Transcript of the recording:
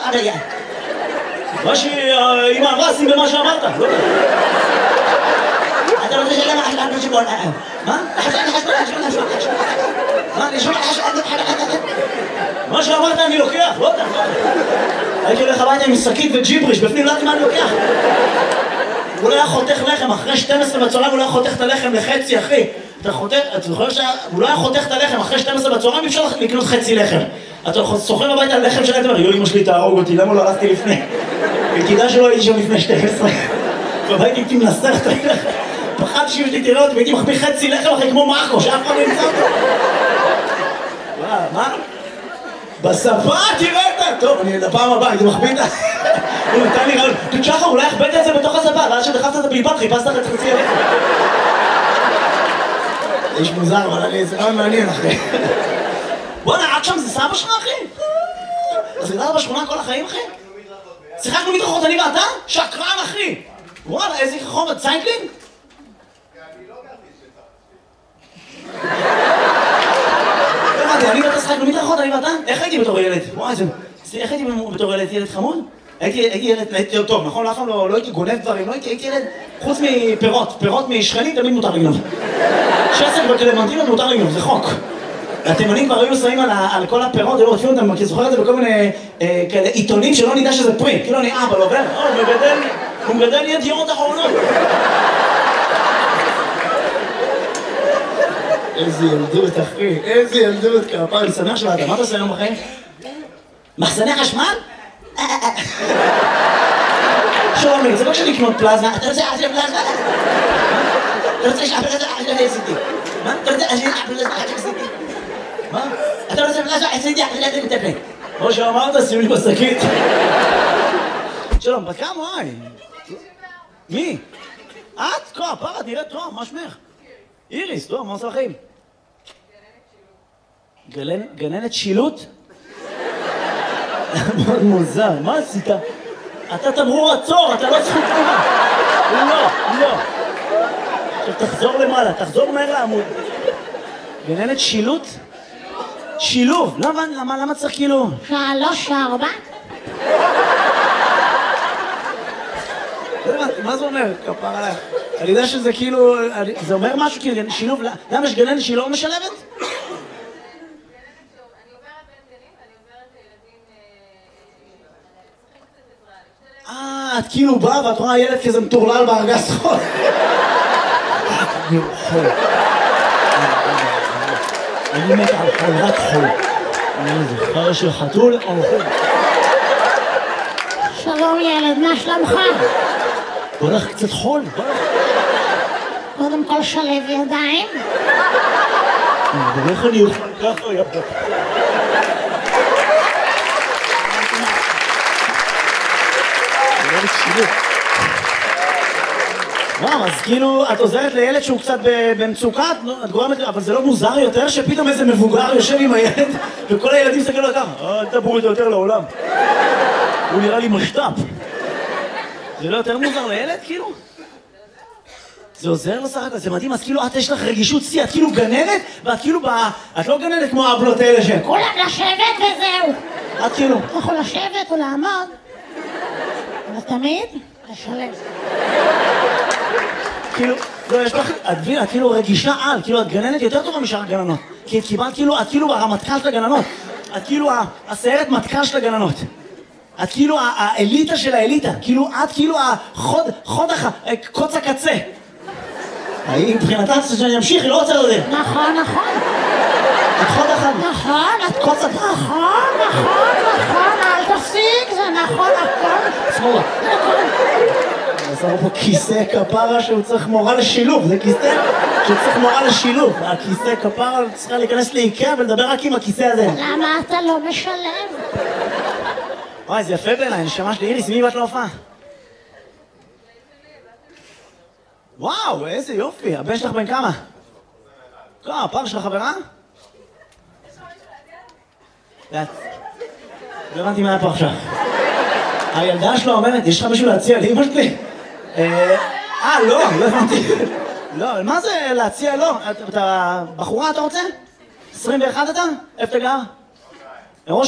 מה שאמא אמרה, שים במה שאמרת. אתה רוצה שאלה מה חשבון? מה? מה שאמרת אני לוקח, לא יודע. הייתי הולך הביתה עם שקית וג'יבריש, בפנים לא יודעת מה אני לוקח. הוא לא היה חותך לחם, אחרי 12 בצהריים הוא לא היה חותך את הלחם לחצי, אחי. אתה זוכר שהוא לא היה חותך את הלחם, אחרי 12 בצהריים אפשר לקנות חצי לחם. אתה סוחר הביתה על לחם שלהם, אתה אומר, אמא שלי תהרוג אותי, למה לא הלכתי לפני? וכדאי שלא הייתי שם לפני 12. והייתי איתי מנסר את הלחם. פחדתי שאם שלי תראה אותי והייתי מחביא חצי לחם אחרי כמו מרקו, שאף אחד לא ימצא אותו. מה? בשפה תראה אותה! טוב, אני לפעם הבאה, הייתי מחביא את ה... הוא נתן לי רעיון, שחר, אולי הכבדת את זה בתוך השפה, ואז שדחפת את הבלבד, חיפשת לך את חצי הלחם. איש מוזר, אבל זה רעיון מעניין, אחי. בוא'נה, עד שם זה סבא שלך, אחי? אז גדלת בשכונה כל החיים, אחי? שיחקנו מדרכות, אני ואתה? שקרן, אחי! וואלה, איזה חומר, ציינקלינג? אני ואתה שחקנו מדרכות, אני ואתה? איך הייתי בתור ילד? וואי, איך הייתי בתור ילד? ילד חמוד? הייתי ילד טוב, נכון? אף פעם לא הייתי גונב דברים, לא הייתי ילד... חוץ מפירות, פירות משכנים תמיד מותר לגנוב. שסק בקלמנטינות מותר לגנוב, זה חוק. התימנים כבר היו שמים על כל הפירות, היו רודפים אותם, כי זוכר את זה בכל מיני כאלה עיתונים שלא נדע שזה פרי. כאילו אני אבל עובר, הוא מגדל ידיעות אחרונות. איזה ילדות, אחי, איזה ילדות, כפר, אני שמח שבאת, מה אתה עושה היום בחיים? מחסני חשמל? שלומי, זה לא כשאני לקנות פלזמה, אתה רוצה עשיר פלזמה? אתה רוצה שהפלזמה עשיתי? מה? אתה רוצה שהפלזמה עשיתי? מה? אתה רוצה פלזמה עשיתי? אני מטפל. כמו שאמרת, שים לי בשקית. שלום, בת כמה? וואי. מי? את? פרה, נראית טוב, מה שמך? איריס, טוב, מה עושה לכם? גננת שילוט? מאוד מוזר, מה עשית? אתה תמרור עצור, אתה לא זכות תנועה. לא. עכשיו תחזור למעלה, תחזור מהר לעמוד. גננת שילוט? שילוב, למה צריך כאילו? 3, 4. מה זה אומר? כפר עליך. אני יודע שזה כאילו, זה אומר משהו כאילו, שילוב, למה יש גננת שהיא לא משלבת? את כאילו באה ואת רואה ילד כזה מטורלל בארגז חול. אני חול. אני מת על חול, רק חול. אני זוכר של חתול או חול. שלום ילד, מה שלומך? בוא לך קצת חול, בוא לך. קודם כל שלב ידיים. איך אני אוכל ככה, יפה. אז כאילו, את עוזרת לילד שהוא קצת במצוקה, את גורמת, אבל זה לא מוזר יותר שפתאום איזה מבוגר יושב עם הילד וכל הילדים מסתכלים לו ככה, אל תבואו איתו יותר לעולם. הוא נראה לי משת"פ. זה לא יותר מוזר לילד, כאילו? זה עוזר לסך הכל, זה מדהים, אז כאילו את יש לך רגישות שיא, את כאילו גננת, ואת כאילו את לא גננת כמו הבלות האלה ש... כולם לשבת וזהו. את כאילו... אתה יכול לשבת או לעמוד, אבל תמיד לשלב. כאילו, לא, יש לך, את כאילו רגישה על, כאילו את גננת יותר טובה משאר הגננות. כי את קיבלת כאילו, את כאילו הרמטכ"ל של הגננות. את כאילו הסיירת מטכ"ל של הגננות. את כאילו האליטה של האליטה. כאילו, את כאילו קוץ הקצה. מבחינתה שאני אמשיך, היא לא רוצה לדעת. נכון. את חוד אחד. נכון, את קוץ הקצה. נכון, אל תפסיק, זה נכון, הכל. שמאלה. עשינו פה כיסא כפרה שהוא צריך מורה לשילוב, זה כיסא שצריך מורה לשילוב. הכיסא כפרה צריכה להיכנס לאיקאה ולדבר רק עם הכיסא הזה. למה אתה לא משלב? וואי, זה יפה בעיניי, נשמה שלי. איריס, מי באת להופעה? וואו, איזה יופי. הבן שלך בן כמה? הפעם שלך חברה? לא הבנתי מה היה פה עכשיו. הילדה שלו אומרת, יש לך מישהו להציע לאמא שלי? לא הבנתי. לא, מה זה להציע? לא. אתה בחורה אתה רוצה? 21 אתה? איפה אתה גר?